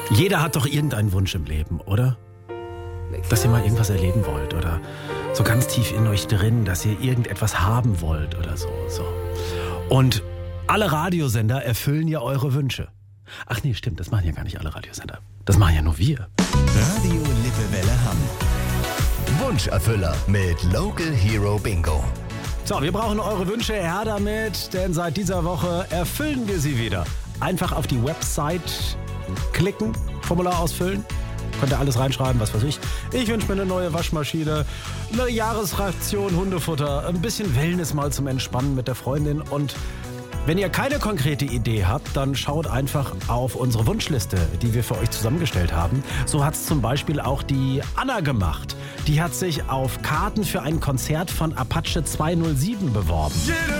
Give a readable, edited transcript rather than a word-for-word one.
Jeder hat doch irgendeinen Wunsch im Leben, oder? Dass ihr mal irgendwas erleben wollt oder so ganz tief in euch drin, dass ihr irgendetwas haben wollt oder so. Und alle Radiosender erfüllen ja eure Wünsche. Ach nee, stimmt, das machen ja gar nicht alle Radiosender. Das machen ja nur wir. Radio Lippewelle Hamm. Wunscherfüller mit Local Hero Bingo. So, wir brauchen eure Wünsche, her damit, denn seit dieser Woche erfüllen wir sie wieder. Einfach auf die Website klicken, Formular ausfüllen. Könnt ihr alles reinschreiben, was weiß ich. Ich wünsche mir eine neue Waschmaschine, eine Jahresration Hundefutter, ein bisschen Wellness mal zum Entspannen mit der Freundin. Und wenn ihr keine konkrete Idee habt, dann schaut einfach auf unsere Wunschliste, die wir für euch zusammengestellt haben. So hat es zum Beispiel auch die Anna gemacht. Die hat sich auf Karten für ein Konzert von Apache 207 beworben.